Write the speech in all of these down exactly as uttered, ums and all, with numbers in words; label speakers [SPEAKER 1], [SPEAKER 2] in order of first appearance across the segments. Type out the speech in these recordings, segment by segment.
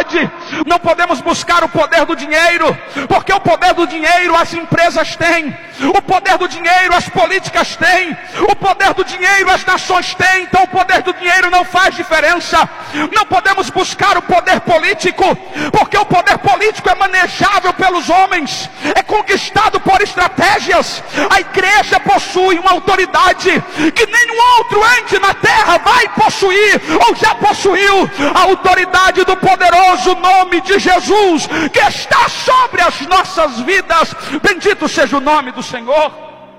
[SPEAKER 1] autoridade. Não podemos buscar o poder do dinheiro, porque o poder do dinheiro as empresas têm, o poder do dinheiro as políticas têm, o poder do dinheiro as nações têm. Então o poder do dinheiro não faz diferença. Não podemos buscar o poder político, porque o poder político é manejável pelos homens, é conquistado por estratégias. A igreja possui uma autoridade que nenhum outro ente na terra vai possuir, ou já possuiu: a autoridade do poderoso nome de Jesus, que está sobre as nossas vidas. Bendito seja o nome do Senhor.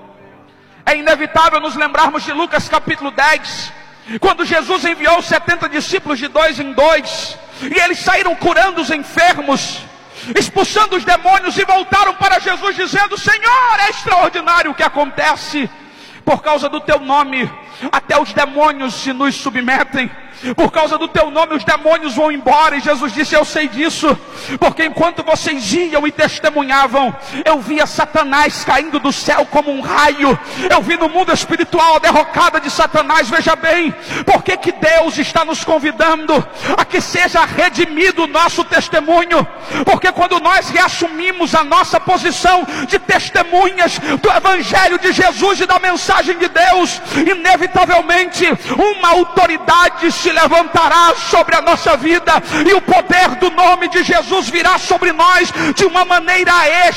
[SPEAKER 1] É inevitável nos lembrarmos de Lucas capítulo dez, quando Jesus enviou os setenta discípulos de dois em dois, e eles saíram curando os enfermos, expulsando os demônios, e voltaram para Jesus dizendo: Senhor, é extraordinário o que acontece. Por causa do teu nome, até os demônios se nos submetem. Por causa do teu nome os demônios vão embora. E Jesus disse: eu sei disso, porque enquanto vocês iam e testemunhavam, eu via Satanás caindo do céu como um raio. Eu vi no mundo espiritual a derrocada de Satanás. Veja bem, por que que Deus está nos convidando a que seja redimido o nosso testemunho? Porque quando nós reassumimos a nossa posição de testemunhas do Evangelho de Jesus e da mensagem de Deus, inevitavelmente uma autoridade se levantará sobre a nossa vida, e o poder do nome de Jesus virá sobre nós de uma maneira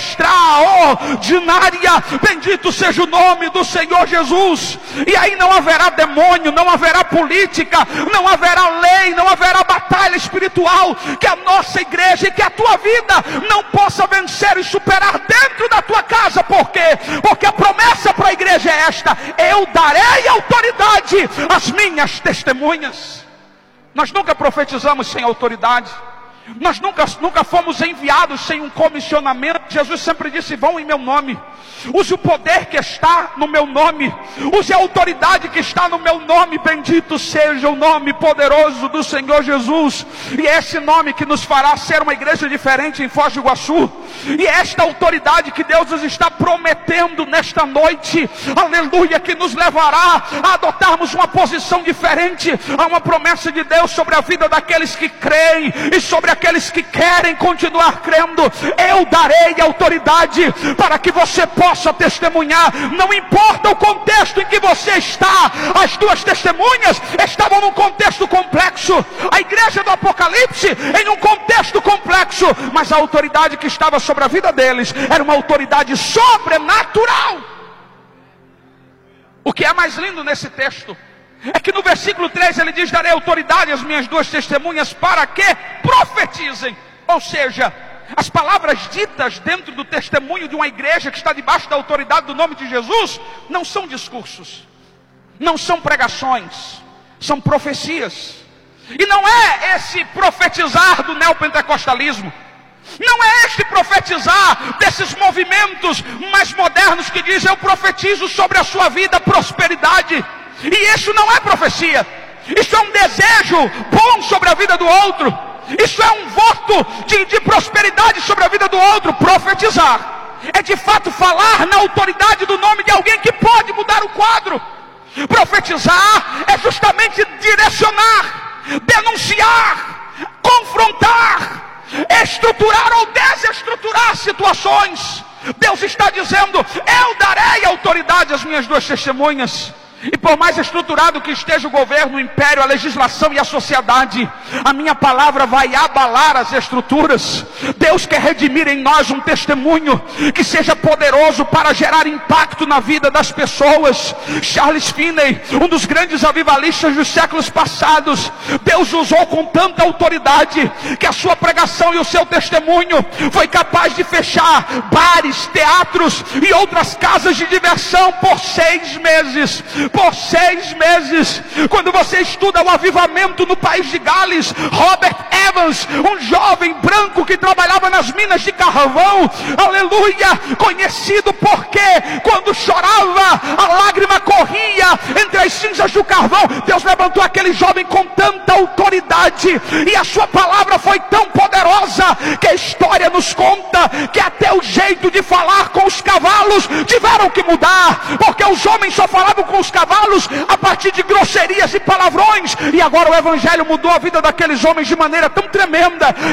[SPEAKER 1] extraordinária. Bendito seja o nome do Senhor Jesus. E aí não haverá demônio, não haverá política, não haverá lei, não haverá batalha espiritual que a nossa igreja e que a tua vida não possa vencer e superar dentro da tua casa. Por quê? Porque a promessa para a igreja é esta: eu darei autoridade às minhas testemunhas. Nós nunca profetizamos sem autoridade. Nós nunca, nunca fomos enviados sem um comissionamento. Jesus sempre disse: vão em meu nome. Use o poder que está no meu nome. Use a autoridade que está no meu nome. Bendito seja o nome poderoso do Senhor Jesus. E é esse nome que nos fará ser uma igreja diferente em Foz do Iguaçu. E é esta autoridade que Deus nos está prometendo nesta noite, aleluia, que nos levará a adotarmos uma posição diferente. Há uma promessa de Deus sobre a vida daqueles que creem e sobre aqueles que querem continuar crendo. Eu darei autoridade para que você possa testemunhar. Não importa o contexto em que você está. As duas testemunhas estavam num contexto complexo. A igreja do Apocalipse em um contexto complexo, mas a autoridade que estava sobre a vida deles era uma autoridade sobrenatural. O que é mais lindo nesse texto é que no versículo três ele diz: darei autoridade às minhas duas testemunhas para que profetizem. Ou seja, as palavras ditas dentro do testemunho de uma igreja que está debaixo da autoridade do nome de Jesus não são discursos, não são pregações, são profecias. E não é esse profetizar do neopentecostalismo, não é este profetizar desses movimentos mais modernos que dizem: eu profetizo sobre a sua vida prosperidade. E isso não é profecia. Isso é um desejo bom sobre a vida do outro. Isso é um voto de, de prosperidade sobre a vida do outro. Profetizar é de fato falar na autoridade do nome de alguém que pode mudar o quadro. Profetizar é justamente direcionar, denunciar, confrontar, estruturar ou desestruturar situações. Deus está dizendo: eu darei autoridade às minhas duas testemunhas. E por mais estruturado que esteja o governo, o império, a legislação e a sociedade, a minha palavra vai abalar as estruturas. Deus quer redimir em nós um testemunho que seja poderoso para gerar impacto na vida das pessoas. Charles Finney, um dos grandes avivalistas dos séculos passados, Deus usou com tanta autoridade que a sua pregação e o seu testemunho foi capaz de fechar bares, teatros e outras casas de diversão por seis meses. Por seis meses. Quando você estuda o avivamento no país de Gales, Robert Evans, um jovem branco que trabalhava nas minas de carvão, aleluia, conhecido porque quando chorava a lágrima corria entre as cinzas do carvão. Deus levantou aquele jovem com tanta autoridade, e a sua palavra foi tão poderosa que a história nos conta que até o jeito de falar com os cavalos tiveram que mudar, porque os homens só falavam com os cavalos a partir de grosserias e palavrões. E agora o evangelho mudou a vida daqueles homens de maneira tão tremenda